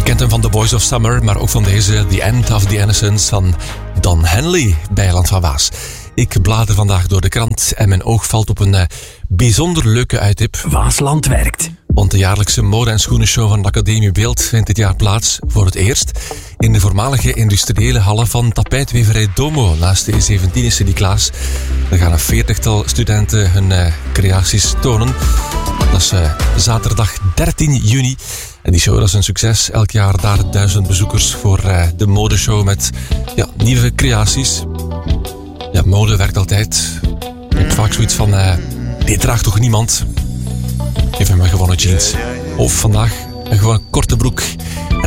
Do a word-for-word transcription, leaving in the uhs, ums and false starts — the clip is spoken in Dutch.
kent hem van The Boys of Summer, maar ook van deze The End of the Innocence van Don Henley bij Land van Waas. Ik blader vandaag door de krant en mijn oog valt op een uh, bijzonder leuke uittip. Waasland werkt. Want de jaarlijkse mode- en schoenenshow van de Academie Beeld vindt dit jaar plaats voor het eerst in de voormalige industriële hallen van tapijtweverij Domo naast de E zeventien in Sint-Niklaas. Er gaan een veertigtal studenten hun uh, creaties tonen. Dat is uh, zaterdag dertien juni. En die show dat is een succes. Elk jaar daar duizend bezoekers voor uh, de modeshow met ja, nieuwe creaties. Ja, mode werkt altijd. Je hebt vaak zoiets van, uh, dit draagt toch niemand? Geef hem een gewone jeans. Of vandaag een gewone korte broek